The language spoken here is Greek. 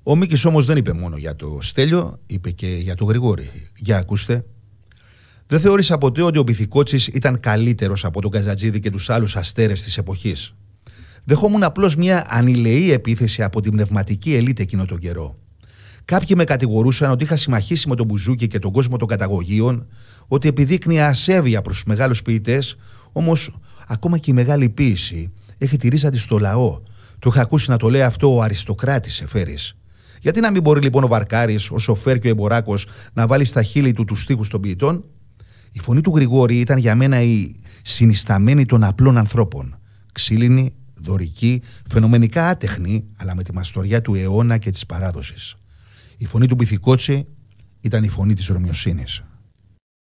Ο Μίκης όμως δεν είπε μόνο για το Στέλιο, είπε και για το Γρηγόρη. Για ακούστε. Δεν θεώρησα ποτέ ότι ο Πυθικότσης ήταν καλύτερος από τον Καζατζίδη και τους άλλους αστέρες της εποχής. Δεχόμουν απλώς μια ανηλεή επίθεση από την πνευματική ελίτ εκείνο τον καιρό. Κάποιοι με κατηγορούσαν ότι είχα συμμαχίσει με τον Μπουζούκι και τον κόσμο των καταγωγείων, ότι επιδείκνυα ασέβεια προς τους μεγάλους ποιητές, όμως ακόμα και η μεγάλη ποίηση έχει τη ρίζα της στο λαό. Το είχα ακούσει να το λέει αυτό ο αριστοκράτης Εφέρης. Γιατί να μην μπορεί λοιπόν ο Βαρκάρης, ο Σοφέρ και ο Εμποράκος να βάλει στα χείλη του τους στίχους των ποιητών? Η φωνή του Γρηγόρη ήταν για μένα η συνισταμένη των απλών ανθρώπων. Ξύλινη, δωρική, φαινομενικά άτεχνη, αλλά με τη μαστοριά του αιώνα και της παράδοσης. Η φωνή του Πυθικότση ήταν η φωνή της ρωμιοσύνης.